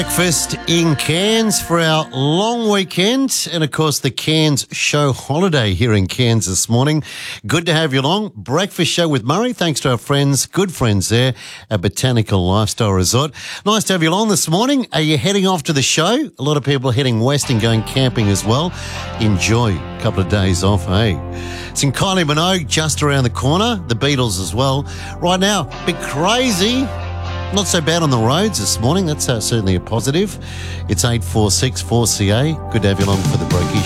Breakfast in Cairns for our long weekend and, of course, the Cairns Show holiday here in Cairns this morning. Good to have you along. Breakfast show with Murray, thanks to our friends, good friends there at Botanical Lifestyle Resort. Nice to have you along this morning. Are you heading off to the show? A lot of people are heading west and going camping as well. Enjoy a couple of days off, hey? It's in Kylie Minogue just around the corner. The Beatles as well. Right now, a bit crazy. Not so bad on the roads this morning. That's certainly a positive. It's 846 4CA. Good to have you along for the breaky.